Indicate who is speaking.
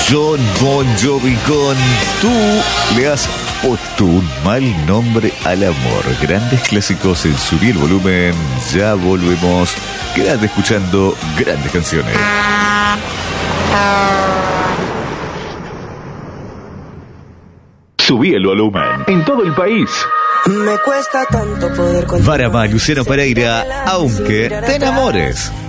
Speaker 1: John Bon Jovi con Tú le has puesto un mal nombre al amor. Grandes clásicos en Subí el Volumen. Ya volvemos. Quédate escuchando grandes canciones. Subí el volumen en todo el país.
Speaker 2: Me cuesta tanto poder contar.
Speaker 1: Barama, Luciano Pereira, aunque te enamores.